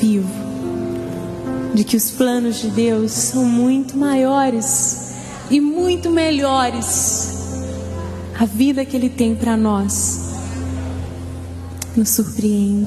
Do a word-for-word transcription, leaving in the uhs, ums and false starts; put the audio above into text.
vivo, de que os planos de Deus são muito maiores e muito melhores. A vida que Ele tem para nós nos surpreende.